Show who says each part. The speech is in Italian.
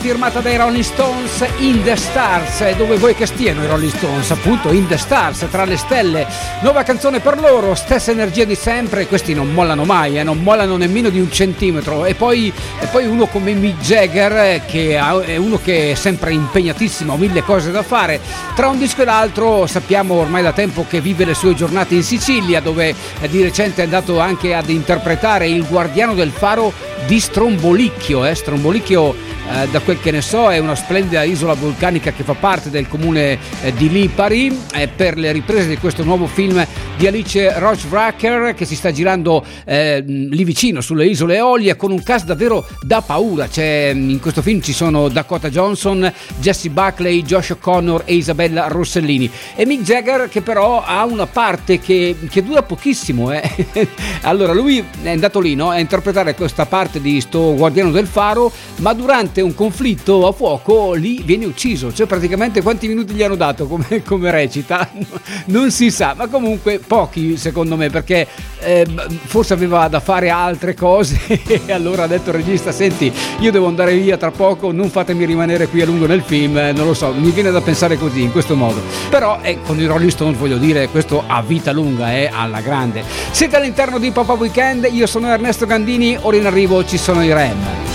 Speaker 1: firmata dai Rolling Stones, In the Stars. Dove vuoi che stiano i Rolling Stones? Appunto In the Stars, tra le stelle. Nuova canzone per loro, stessa energia di sempre. Questi non mollano mai, non mollano nemmeno di un centimetro. E poi uno come Mick Jagger, che è uno che è sempre impegnatissimo, ha mille cose da fare. Tra un disco e l'altro sappiamo ormai da tempo che vive le sue giornate in Sicilia, dove di recente è andato anche ad interpretare il guardiano del faro di Strombolicchio. Strombolicchio, da quel che ne so, è una splendida isola vulcanica che fa parte del comune di Lipari, per le riprese di questo nuovo film di Alice Rohrwacher, che si sta girando lì vicino sulle isole Eolie, con un cast davvero da paura. In questo film ci sono Dakota Johnson, Jessie Buckley, Josh O'Connor e Isabella Rossellini, e Mick Jagger, che però ha una parte che dura pochissimo. Allora lui è andato lì, no, a interpretare questa parte di sto guardiano del faro, ma durante un conflitto a fuoco lì viene ucciso. Cioè praticamente quanti minuti gli hanno dato come recita non si sa, ma comunque pochi secondo me, perché forse aveva da fare altre cose e allora ha detto al regista: senti, io devo andare via tra poco, non fatemi rimanere qui a lungo nel film. Non lo so, mi viene da pensare così, in questo modo. Però con i Rolling Stones, voglio dire, questo a vita lunga, alla grande. Siete all'interno di Pop Up Weekend, io sono Ernesto Gandini, ora in arrivo ci sono i Rem.